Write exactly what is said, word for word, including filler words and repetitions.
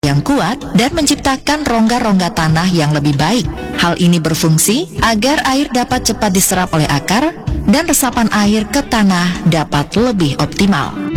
yang kuat dan menciptakan rongga-rongga tanah yang lebih baik. Hal ini berfungsi agar air dapat cepat diserap oleh akar dan resapan air ke tanah dapat lebih optimal.